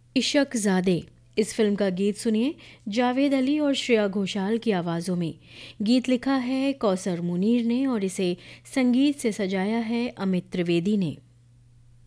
इशक ज़ादे। इस फिल्म का गीत सुनिए जावेद अली और श्रेया घोषाल की आवाज़ों में। गीत लिखा है कौसर मुनीर ने और इसे संगीत से सजाया है अमित त्रिवेदी ने।